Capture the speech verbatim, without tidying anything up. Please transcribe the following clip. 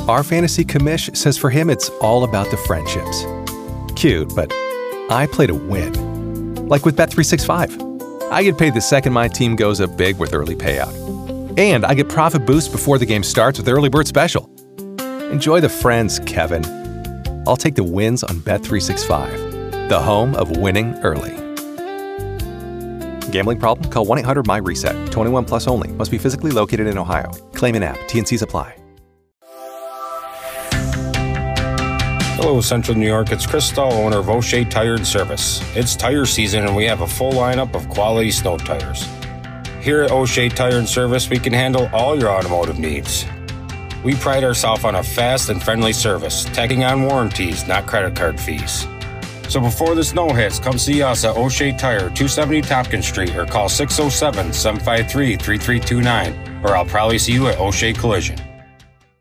Our fantasy commish says for him it's all about the friendships. Cute, but I play to win. Like with Bet three sixty-five. I get paid the second my team goes up big with early payout. And I get profit boost before the game starts with Early Bird Special. Enjoy the friends, Kevin. I'll take the wins on Bet three sixty-five, the home of winning early. Gambling problem? Call one eight hundred M Y reset. twenty-one plus only. Must be physically located in Ohio. Claim in app. T N Cs apply. Hello, Central New York. It's Chris Stahl, owner of O'Shea Tire and Service. It's tire season, and we have a full lineup of quality snow tires. Here at O'Shea Tire and Service, we can handle all your automotive needs. We pride ourselves on a fast and friendly service, tacking on warranties, not credit card fees. So before the snow hits, come see us at O'Shea Tire, two seventy Tompkins Street, or call six oh seven, seven five three, three three two nine, or I'll probably see you at O'Shea Collision.